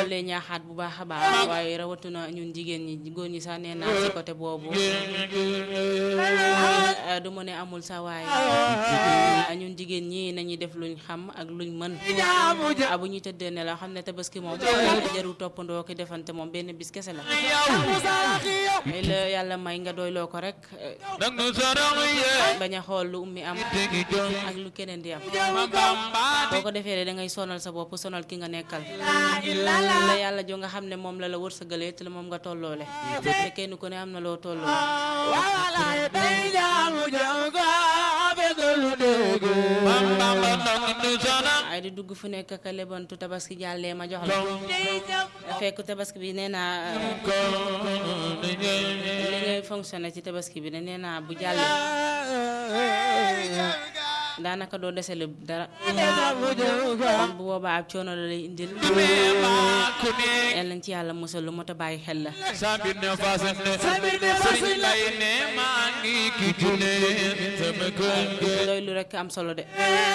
doole ñaaxaat bu baax a baax waaye rawatuna ñun jigéen ñi góor ñi sax nee naa ci côté boobu du ma ne amul sa waaye ñun jigéen ñi nañuy def luñ xam ak luñ mën bu ñuy tëddee ne la xam ne tabaski moom jarul toppandoo ki defante moom benn bis kese la la yàlla may nga doyloo ko rek bañ a xool lu ummi am ak lu keneen di am boo ko defee da ngay sonal sa bopp sonal ki nga nekkal la yàlla jo nga xam ne moom la wërsëgalee te moom nga tolloole te kenn ku ne am na loo tolloo ay di dugg fu nekk ka lebantu tabaski jàllee ma jox la fekk tabaski bi nee naa li ngay fonctionné ci tabaski bi nee naa bu jàllee daanaka doo desele dara kon bu boobaa ab coono la lay indil yal nañ ci yàlla musal lu mot a bàyyi xel la doy lu rekk am solo de